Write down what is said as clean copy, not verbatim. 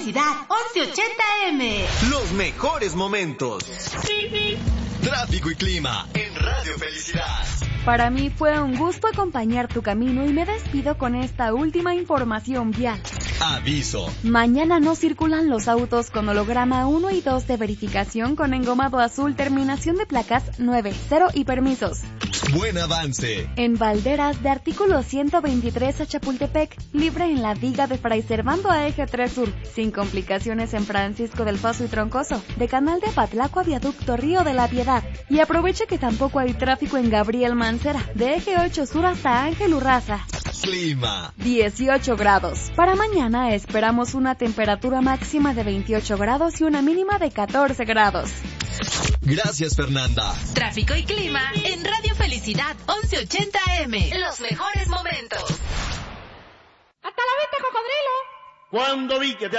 Felicidad 1180M. Los mejores momentos. Tráfico y clima en Radio Felicidad. Para mí fue un gusto acompañar tu camino y me despido con esta última información vial. Aviso. Mañana no circulan los autos con holograma 1 y 2 de verificación con engomado azul, terminación de placas 90 y permisos. Buen avance. En Valderas, de artículo 123 a Chapultepec, libre en la viga de Fray Servando a Eje 3 Sur, sin complicaciones en Francisco del Paso y Troncoso, de Canal de Apatlaco a Viaducto Río de la Piedad. Y aproveche que tampoco hay tráfico en Gabriel Mancera, de Eje 8 Sur hasta Ángel Urraza. Clima. 18 grados. Para mañana esperamos una temperatura máxima de 28 grados y una mínima de 14 grados. Gracias, Fernanda. Tráfico y clima en Radio Felicidad 1180M. Los mejores momentos. ¡Hasta la vista, cocodrilo! Cuando vi que te